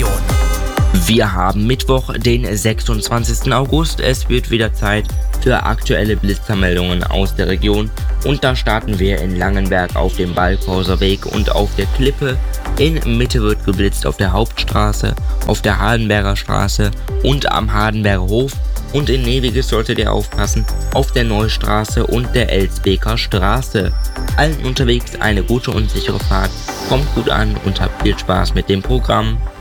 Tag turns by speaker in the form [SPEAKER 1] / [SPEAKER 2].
[SPEAKER 1] Region.
[SPEAKER 2] Wir haben Mittwoch, den 26. August. Es wird wieder Zeit für aktuelle Blitzermeldungen aus der Region. Und da starten wir in Langenberg auf dem Balkhauser Weg und auf der Klippe. In Mitte wird geblitzt auf der Hauptstraße, auf der Hardenberger Straße und am Hardenberger Hof. Und in Neviges solltet ihr aufpassen auf der Neustraße und der Elsbeker Straße. Allen unterwegs eine gute und sichere Fahrt. Kommt gut an und habt viel Spaß mit dem Programm.